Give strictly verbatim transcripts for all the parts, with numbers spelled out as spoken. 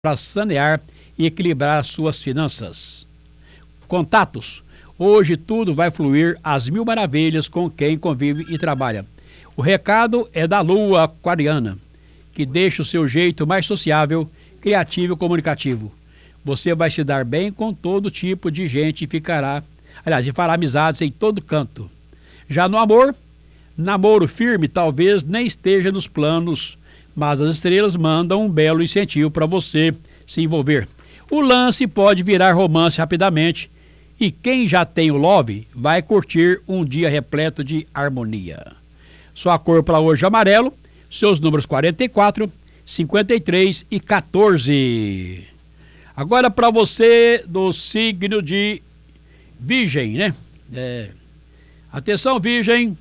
para sanear e equilibrar suas finanças. Contatos. Hoje tudo vai fluir às mil maravilhas com quem convive e trabalha. O recado é da lua aquariana, que deixa o seu jeito mais sociável, criativo e comunicativo. Você vai se dar bem com todo tipo de gente e ficará, aliás, e fará amizades em todo canto. Já no amor, namoro firme talvez nem esteja nos planos, mas as estrelas mandam um belo incentivo para você se envolver. O lance pode virar romance rapidamente e quem já tem o love vai curtir um dia repleto de harmonia. Sua cor para hoje é amarelo, seus números quarenta e quatro, cinquenta e três e quatorze. Agora para você do signo de Virgem, né? É. Atenção, Virgem.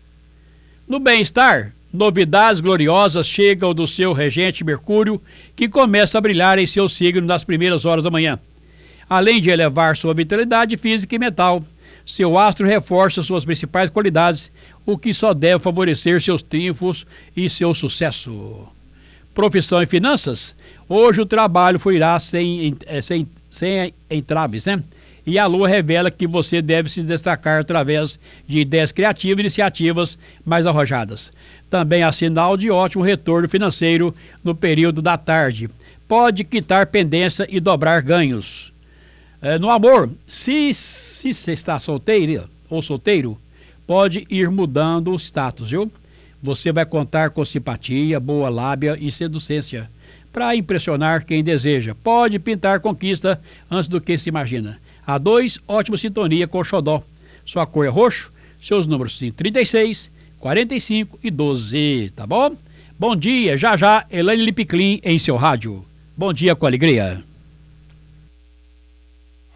No bem-estar, novidades gloriosas chegam do seu regente Mercúrio, que começa a brilhar em seu signo nas primeiras horas da manhã. Além de elevar sua vitalidade física e mental, seu astro reforça suas principais qualidades, o que só deve favorecer seus triunfos e seu sucesso. Profissão e finanças, hoje o trabalho fluirá sem, sem, sem entraves, né? E a lua revela que você deve se destacar através de ideias criativas e iniciativas mais arrojadas. Também há sinal de ótimo retorno financeiro no período da tarde. Pode quitar pendência e dobrar ganhos. É, no amor, se, se você está solteiro ou solteiro, pode ir mudando o status, viu? Você vai contar com simpatia, boa lábia e seducência para impressionar quem deseja. Pode pintar conquista antes do que se imagina. A dois, ótima sintonia com o xodó. Sua cor é roxo, seus números são trinta e seis, quarenta e cinco e doze, tá bom? Bom dia, já já, Elaine Lipiclin em seu rádio. Bom dia com alegria.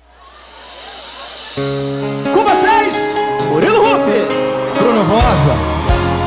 Com vocês, Murilo Ruff, Bruno Rosa.